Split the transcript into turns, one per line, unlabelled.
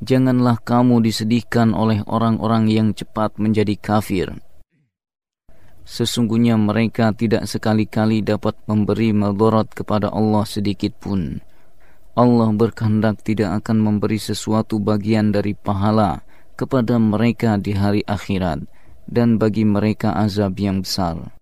Janganlah kamu disedihkan oleh orang-orang yang cepat menjadi kafir. Sesungguhnya mereka tidak sekali-kali dapat memberi madarat kepada Allah sedikit pun. Allah berkehendak tidak akan memberi sesuatu bagian dari pahala kepada mereka di hari akhirat, dan bagi mereka azab yang besar.